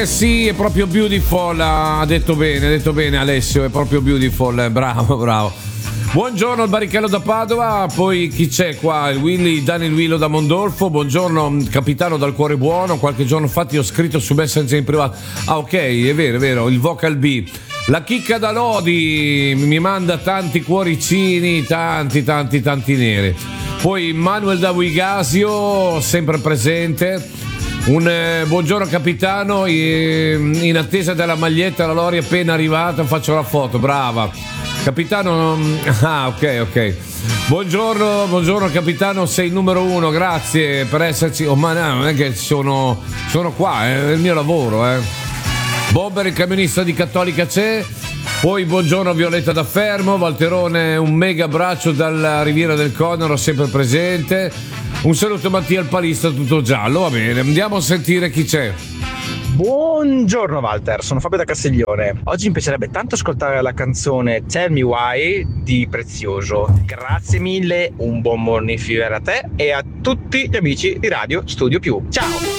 sì, è proprio beautiful, ha detto bene Alessio, è proprio beautiful, bravo. Buongiorno al Barrichello da Padova, poi chi c'è qua? Il Daniel Willo da Mondolfo, buongiorno capitano dal cuore buono, qualche giorno fa ti ho scritto su Messenger in privato. Ah ok, è vero, il Vocal B. La Chicca da Lodi mi manda tanti cuoricini, tanti neri. Poi Manuel da Vigasio, sempre presente. Un buongiorno capitano, in attesa della maglietta, la Lori è appena arrivata, faccio la foto, brava. Capitano, ok. Buongiorno capitano, sei il numero uno, grazie per esserci. Oh ma no, non è che sono qua, è il mio lavoro, Bobber, il camionista di Cattolica c'è. Poi buongiorno Violetta da Fermo, Valterone, un mega abbraccio dalla Riviera del Conero, sempre presente. Un saluto Mattia il palista tutto giallo, va bene, andiamo a sentire chi c'è. Buongiorno Walter, sono Fabio da Castiglione. Oggi mi piacerebbe tanto ascoltare la canzone Tell Me Why di Prezioso. Grazie mille, un buon morning fever a te e a tutti gli amici di Radio Studio Più. Ciao!